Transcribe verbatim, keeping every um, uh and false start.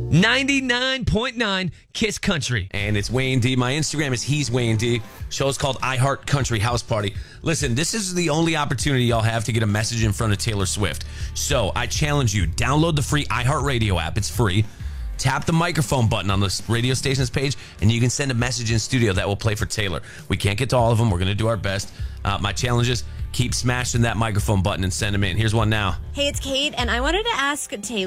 ninety-nine point nine Kiss Country. And it's Wayne D. My Instagram is He's Wayne D. Show's called I Heart Country House Party. Listen, this is the only opportunity y'all have to get a message in front of Taylor Swift. So I challenge you, download the free iHeartRadio app. It's free. Tap the microphone button on the radio station's page, and you can send a message in studio that will play for Taylor. We can't get to all of them. We're going to do our best. Uh, my challenge is keep smashing that microphone button and send them in. Here's one now. Hey, it's Kate, and I wanted to ask Taylor.